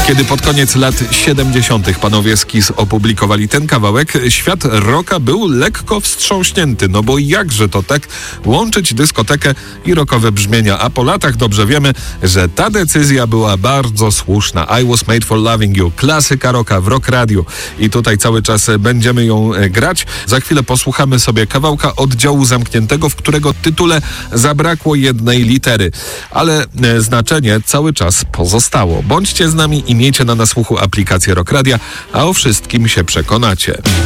Kiedy pod koniec lat 70. panowie z Kiss opublikowali ten kawałek, świat rocka był lekko wstrząśnięty, no bo jakże to tak łączyć dyskotekę i rockowe brzmienia, a po latach dobrze wiemy, że ta decyzja była bardzo słuszna. I Was Made For Loving You, klasyka rocka w Rock Radio i tutaj cały czas będziemy ją grać. Za chwilę posłuchamy sobie kawałka Oddziału Zamkniętego, w którego tytule zabrakło jednej litery, ale znaczenie cały czas pozostało. Bądźcie z nami i miejcie na nasłuchu aplikację Rock Radia, a o wszystkim się przekonacie.